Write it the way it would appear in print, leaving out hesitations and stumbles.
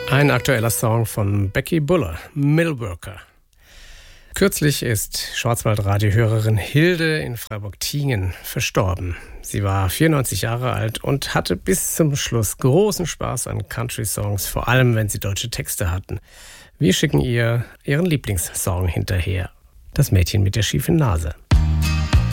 Ein aktueller Song von Becky Buller, Millworker. Kürzlich ist Schwarzwaldradio-Hörerin Hilde in Freiburg-Tiengen verstorben. Sie war 94 Jahre alt und hatte bis zum Schluss großen Spaß an Country-Songs, vor allem wenn sie deutsche Texte hatten. Wir schicken ihr ihren Lieblingssong hinterher. Das Mädchen mit der schiefen Nase.